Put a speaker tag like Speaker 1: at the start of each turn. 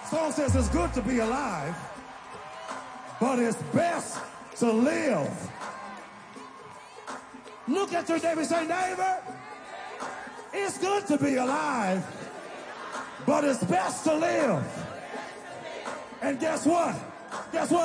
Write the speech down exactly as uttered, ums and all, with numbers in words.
Speaker 1: Song says it's good to be alive, but it's best to live. Look at your neighbor and say, neighbor, it's good to be alive, but it's best to live. And guess what? Guess what?